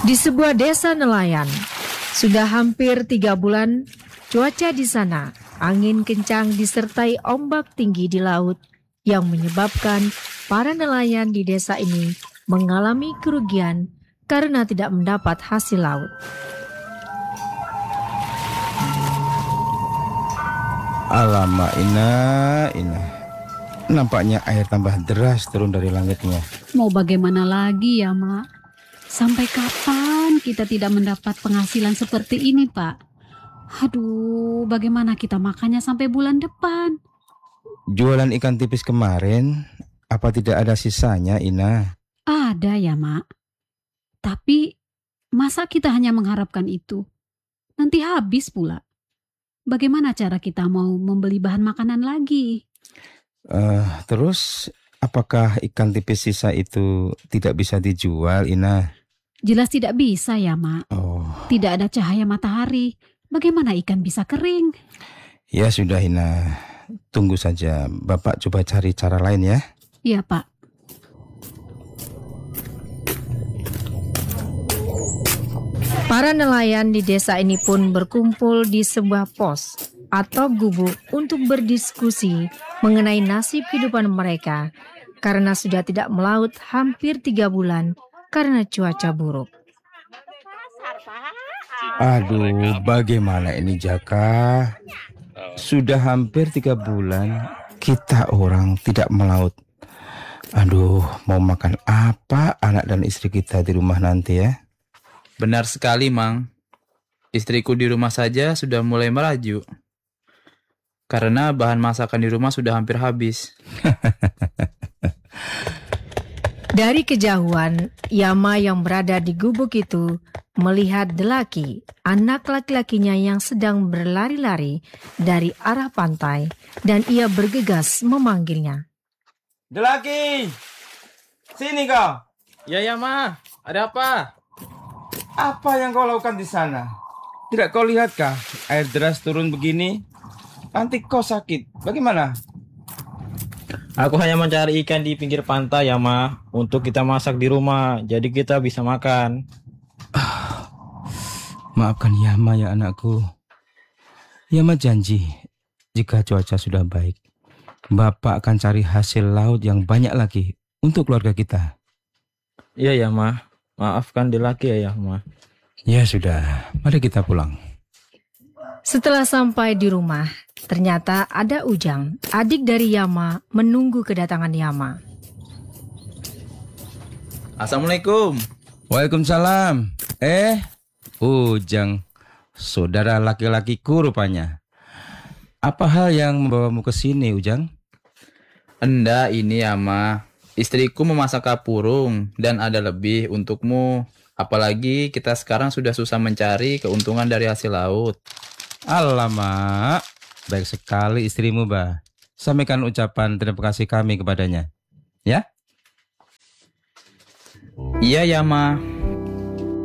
Di sebuah desa nelayan, sudah hampir 3 bulan, cuaca di sana, angin kencang disertai ombak tinggi di laut yang menyebabkan para nelayan di desa ini mengalami kerugian karena tidak mendapat hasil laut. Alamak, Ina. Nampaknya air tambah deras turun dari langitnya. Mau bagaimana lagi ya, Mak? Sampai kapan kita tidak mendapat penghasilan seperti ini, Pak? Aduh, bagaimana kita makannya sampai bulan depan? Jualan ikan tipis kemarin, apa tidak ada sisanya, Ina? Ada ya, Mak. Tapi, masa kita hanya mengharapkan itu? Nanti habis pula. Bagaimana cara kita mau membeli bahan makanan lagi? Terus, apakah ikan tipis sisa itu tidak bisa dijual, Ina? Jelas tidak bisa ya, Mak. Oh, Tidak ada cahaya matahari. Bagaimana ikan bisa kering? ya sudah, Ina. Tunggu saja, Bapak coba cari cara lain ya. Iya, Pak. Para nelayan di desa ini pun berkumpul di sebuah pos atau gubuk untuk berdiskusi mengenai nasib kehidupan mereka karena sudah tidak melaut hampir 3 bulan karena cuaca buruk. Aduh, bagaimana ini, Jaka? Sudah hampir 3 bulan kita orang tidak melaut. Aduh, mau makan apa anak dan istri kita di rumah nanti ya? Benar sekali, Mang. Istriku di rumah saja sudah mulai meraju. Karena bahan masakan di rumah sudah hampir habis. Dari kejauhan, Yama yang berada di gubuk itu melihat Delaki, anak laki-lakinya yang sedang berlari-lari dari arah pantai, dan ia bergegas memanggilnya. Delaki, sini kau. Ya, Ma. Ada apa? Apa yang kau lakukan di sana? Tidak kau lihatkah air deras turun begini? Nanti kau sakit. Bagaimana? Aku hanya mencari ikan di pinggir pantai ya, Ma, untuk kita masak di rumah, jadi kita bisa makan. Maafkan Yama ya anakku. Yama janji, jika cuaca sudah baik, Bapak akan cari hasil laut yang banyak lagi untuk keluarga kita. Iya ya, Ma. Maafkan Delaki ya, Ma. Ya sudah, mari kita pulang. Setelah sampai di rumah, ternyata ada Ujang, adik dari Yama, menunggu kedatangan Yama. Assalamualaikum. Waalaikumsalam. Ujang, saudara laki-lakiku rupanya. Apa hal yang membawamu ke sini, Ujang? Enda ini ya, Ma. Istriku memasak kapurung dan ada lebih untukmu. Apalagi kita sekarang sudah susah mencari keuntungan dari hasil laut. Alamak, baik sekali istrimu, Bah. Sampaikan ucapan terima kasih kami kepadanya. Ya? Iya ya, Ma.